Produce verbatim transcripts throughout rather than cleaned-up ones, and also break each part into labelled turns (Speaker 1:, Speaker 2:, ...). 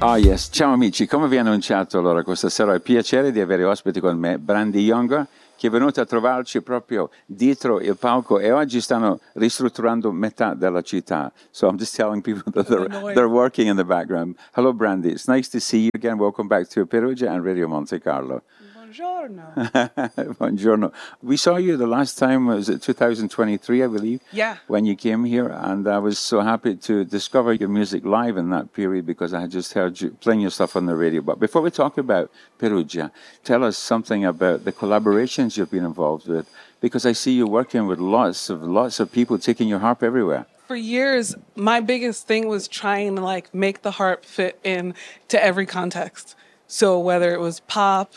Speaker 1: Oh yes, ciao amici, come vi ho annunciato allora questa sera ho il piacere di avere ospiti con me Brandi Younger che è venuto a trovarci proprio dietro il palco e oggi stanno ristrutturando metà della città. So I'm just telling people that they're, they're working in the background. Hello Brandi, it's nice to see you again. Welcome back to Perugia and Radio Monte Carlo.
Speaker 2: Buongiorno.
Speaker 1: Buongiorno. We saw you the last time, was it two thousand twenty-three, I believe?
Speaker 2: Yeah.
Speaker 1: When you came here, and I was so happy to discover your music live in that period because I had just heard you playing your stuff on the radio. But before we talk about Perugia, tell us something about the collaborations you've been involved with, because I see you working with lots of lots of people taking your harp everywhere.
Speaker 2: For years, my biggest thing was trying to like make the harp fit in to every context. So whether it was pop,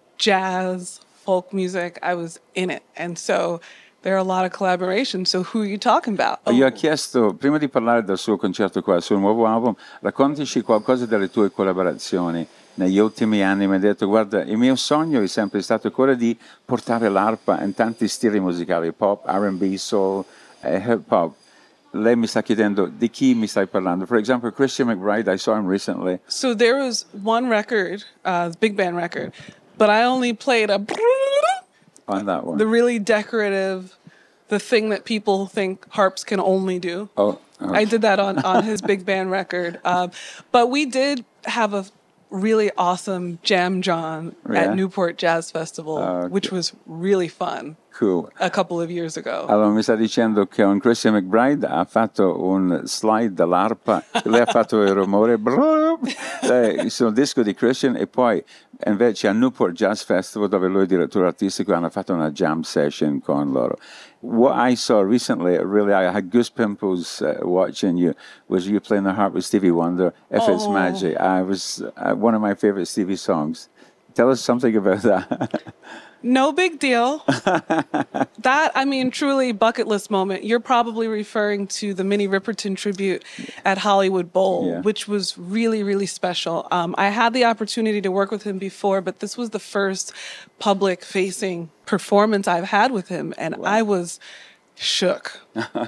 Speaker 2: jazz, folk music, I was in it. And so there are a lot of collaborations. So who are you talking about?
Speaker 1: Oh. Io ho chiesto, prima di parlare del suo concerto qua, sul nuovo album, raccontaci qualcosa delle tue collaborazioni. Negli ultimi anni mi ha detto, guarda, il mio sogno è sempre stato quello di portare l'arpa in tanti stili musicali, pop, R and B, soul, e hip hop. Lei mi sta chiedendo di chi mi stai parlando. For example, Christian McBride, I saw him recently.
Speaker 2: So there was one record, uh, big band record, but I only played a
Speaker 1: on that one.
Speaker 2: The really decorative, the thing that people think harps can only do.
Speaker 1: Oh, okay.
Speaker 2: I did that on, on his big band record. Um, but we did have a really awesome Jam John
Speaker 1: Yeah.
Speaker 2: at Newport Jazz Festival,
Speaker 1: Okay.
Speaker 2: which was really fun.
Speaker 1: Cool.
Speaker 2: A couple of years ago.
Speaker 1: Allora mi sta dicendo che un Christian McBride ha fatto un slide dall'arpa, lei ha fatto il rumore, brrr, lei, sul disco di Christian, e poi invece a Newport Jazz Festival, dove lui è direttore artistico, hanno fatto una jam session con loro. What I saw recently, really, I had goose pimples uh, watching you, was you playing the harp with Stevie Wonder, If It's
Speaker 2: Oh.
Speaker 1: Magic. I was uh, one of my favorite Stevie songs. Tell us something about that.
Speaker 2: No big deal. That, I mean, truly bucket list moment. You're probably referring to the Minnie Riperton tribute at Hollywood Bowl,
Speaker 1: Yeah.
Speaker 2: which was really, really special. Um, I had the opportunity to work with him before, but this was the first public-facing performance I've had with him, and I was shook.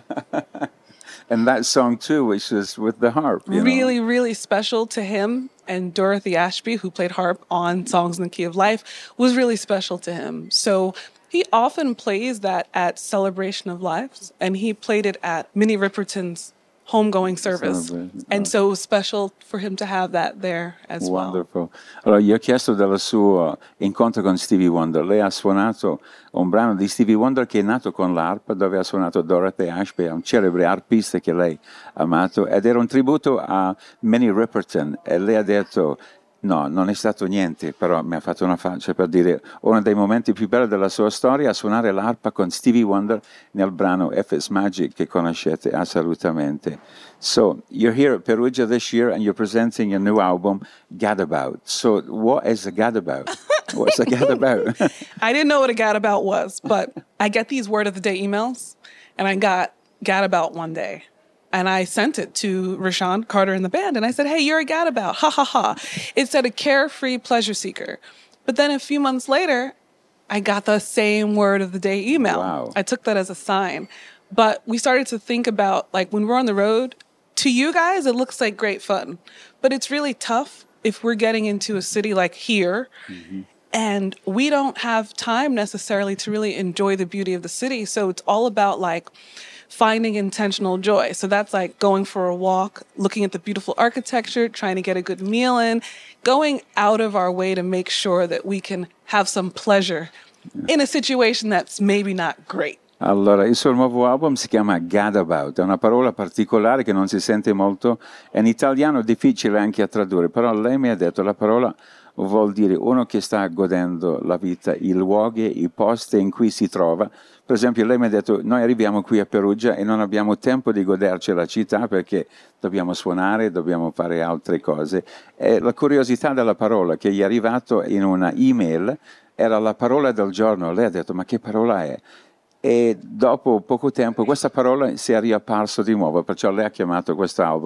Speaker 1: And that song too, which was with the harp. You
Speaker 2: Really,
Speaker 1: know?
Speaker 2: really special to him. And Dorothy Ashby, who played harp on Songs in the Key of Life, was really special to him. So he often plays that at Celebration of Lives, and he played it at Minnie Riperton's homegoing service.
Speaker 1: Celebration,
Speaker 2: And
Speaker 1: oh.
Speaker 2: so it was special for him to have that there as well.
Speaker 1: Wonderful. Allora, gli ho chiesto del suo incontro con Stevie Wonder. Lei ha suonato un brano di Stevie Wonder che è nato con l'arpa, dove ha suonato Dorothy Ashby, un celebre arpista che lei ha amato, ed era un tributo a Minnie Riperton. E lei ha detto, no, non è stato niente, però mi ha fatto una faccia per dire uno dei momenti più belli della sua storia, a suonare l'arpa con Stevie Wonder nel brano If It's Magic, che conoscete assolutamente. So, you're here at Perugia this year and you're presenting your new album, Gadabout. So, what is a Gadabout? What's a Gadabout?
Speaker 2: I didn't know what a gadabout was, but I get these word of the day emails, and I got gadabout one day. And I sent it to Rashawn Carter in the band, and I said, hey, you're a gadabout, ha ha ha. It said a carefree pleasure seeker. But then a few months later, I got the same word of the day email.
Speaker 1: Wow.
Speaker 2: I took that as a sign. But we started to think about, like, when we're on the road, to you guys, it looks like great fun. But it's really tough if we're getting into a city like here,
Speaker 1: Mm-hmm.
Speaker 2: and we don't have time necessarily to really enjoy the beauty of the city. So it's all about, like, finding intentional joy. So that's like going for a walk, looking at the beautiful architecture, trying to get a good meal in, going out of our way to make sure that we can have some pleasure in a situation that's maybe not great.
Speaker 1: Allora, il suo nuovo album si chiama Gadabout, è una parola particolare che non si sente molto, è in italiano difficile anche a tradurre, però lei mi ha detto la parola vuol dire uno che sta godendo la vita, i luoghi, i posti in cui si trova. Per esempio, lei mi ha detto, noi arriviamo qui a Perugia e non abbiamo tempo di goderci la città perché dobbiamo suonare, dobbiamo fare altre cose. E la curiosità della parola che gli è arrivato in una email era la parola del giorno. Lei ha detto, ma che parola è? E dopo poco tempo questa parola si è riapparsa di nuovo, perciò lei ha chiamato questo album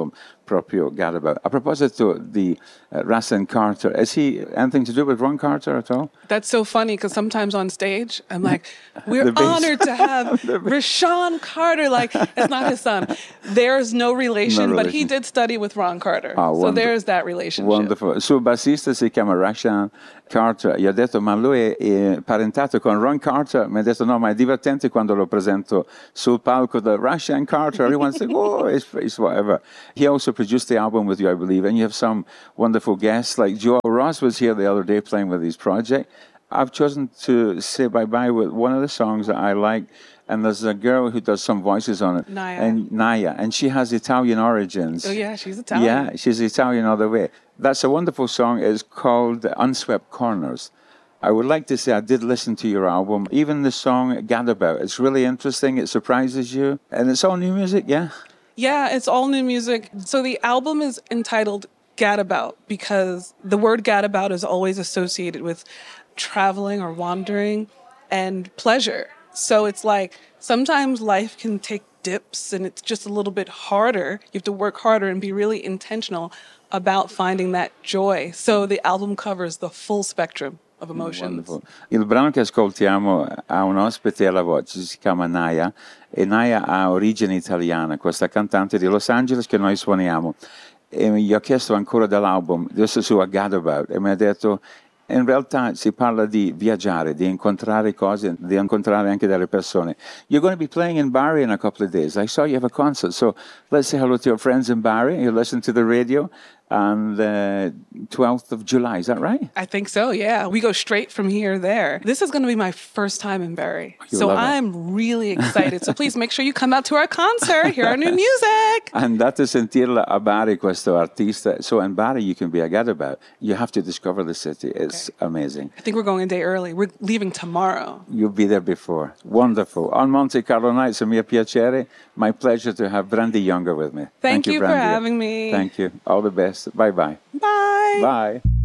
Speaker 1: proprio Gadabout. A proposito di uh, Russ and Carter, is he anything to do with Ron Carter at all?
Speaker 2: That's so funny because sometimes on stage, I'm like, we're
Speaker 1: The bass.
Speaker 2: honored to have Rashawn Carter. Like, it's not his son. There's no relation,
Speaker 1: No
Speaker 2: but he
Speaker 1: relation.
Speaker 2: did study with Ron Carter.
Speaker 1: Ah,
Speaker 2: so
Speaker 1: wonder-
Speaker 2: there's that relationship.
Speaker 1: Wonderful. Il suo bassista si chiama Rashawn Carter. Gli ho detto, ma lui è, è parentato con Ron Carter? Mi ha detto, no, ma è divertente quando lo presento sul palco da Rashawn Carter. Everyone says, oh, it's, it's whatever. He also produced the album with you, I believe, and you have some wonderful guests, like Joel Ross was here the other day playing with his project. I've chosen to say bye-bye with one of the songs that I like, and there's a girl who does some voices on it.
Speaker 2: Naya.
Speaker 1: And Naya, and she has Italian origins.
Speaker 2: Oh, yeah, she's Italian.
Speaker 1: Yeah, she's Italian all the way. That's a wonderful song. It's called Unswept Corners. I would like to say I did listen to your album, even the song Gadabout. It's really interesting. It surprises you. And it's all new music, yeah?
Speaker 2: Yeah, it's all new music. So the album is entitled Gadabout because the word gadabout is always associated with traveling or wandering and pleasure. So it's like sometimes life can take dips and it's just a little bit harder. You have to work harder and be really intentional about finding that joy. So the album covers the full spectrum of emotions.
Speaker 1: Wonderful. Il brano che ascoltiamo ha un ospite alla voce, si chiama Naya, e Naya ha origine italiana, questa cantante di Los Angeles che noi suoniamo. E gli ho chiesto ancora dell'album, adesso su A Gadabout, e mi ha detto, in realtà si parla di viaggiare, di incontrare cose, di incontrare anche delle persone. You're going to be playing in Bari in a couple of days. I saw you have a concert, so let's say hello to your friends in Bari. You listen to the radio on the twelfth of July, is that right?
Speaker 2: I think so, yeah. We go straight from here there. This is going to be my first time in Barry.
Speaker 1: You'll
Speaker 2: So
Speaker 1: love it.
Speaker 2: I'm really excited. So please make sure you come out to our concert, hear our new music.
Speaker 1: Andate a sentirla a Bari, questo artista. So in Bari you can be a Gadabout. You have to discover the city. It's amazing.
Speaker 2: I think we're going a day early. We're leaving tomorrow.
Speaker 1: You'll be there before. Wonderful. On Monte Carlo Nights, a mio piacere. My pleasure to have Brandy Younger with me.
Speaker 2: Thank, you, for
Speaker 1: Brandy.
Speaker 2: having me.
Speaker 1: Thank you. All the best. Bye-bye.
Speaker 2: Bye.
Speaker 1: Bye.